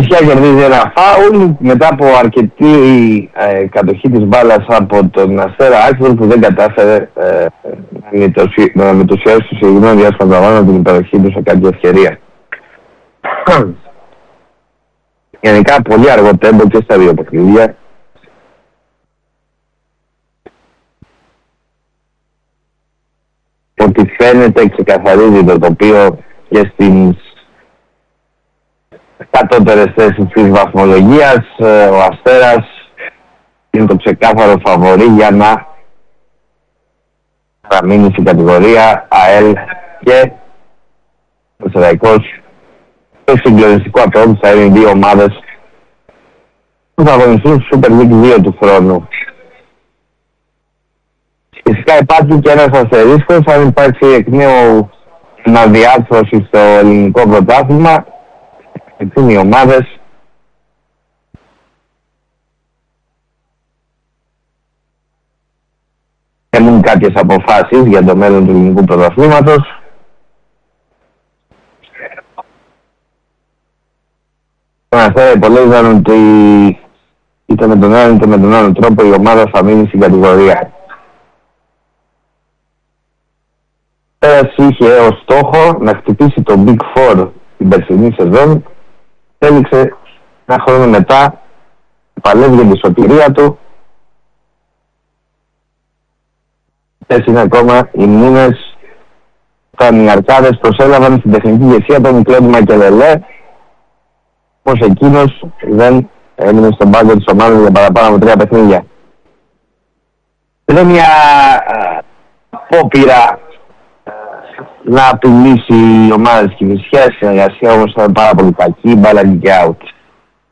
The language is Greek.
Κηφισιά κερδίζει ένα φάουλ μετά από αρκετή κατοχή της μπάλας από τον Αστέρα Άξφορντ που δεν κατάφερε να μετουσιάσει στο συγκεκριμένο διάστημα του αγώνα την υπεροχή του σε κάποια ευκαιρία. Γενικά πολύ αργό τέμπο και στα δύο παιχνίδια. Ότι φαίνεται ξεκαθαρίζει το τοπίο και στις κατώτερες θέσεις της βαθμολογίας. Ο Αστέρας είναι το ξεκάθαρο φαβορί για να παραμείνει στην κατηγορία. ΑΕΛ και ο Πανσεραϊκός. Το συγκλονιστικό απόδοση θα είναι οι δύο ομάδες που θα αγωνιστούν στο Super League 2 του χρόνου. Φυσικά υπάρχει και ένας αστερίσκος αν υπάρξει εκ νέου αναδιάρθρωση στο ελληνικό πρωτάθλημα. Έτσι οι ομάδες έχουν κάποιες αποφάσεις για το μέλλον του ελληνικού πρωταθλήματος. Τον Αστέρα υπολόγιζαν ότι είτε με τον έναν είτε με τον άλλο τρόπο η ομάδα θα μείνει στην κατηγορία. Πέρας είχε ως στόχο να χτυπήσει το Big Four την περσινή σεζόν. Έληξε ένα χρόνο μετά, παλεύει για τη σωτηρία του. Έτσι είναι ακόμα οι μνήμες όταν οι Αρκάδες προσέλαβαν στην τεχνική ηγεσία τον Κλόντ Μακελελέ, πως εκείνος δεν έμεινε στον πάγκο της ομάδας για παραπάνω από 3 παιχνίδια. Είναι μια απόπειρα να απειλήσει η ομάδα της Κηφισιάς, η συνεργασία όμως ήταν πάρα πολύ κακή, μπάλα και out.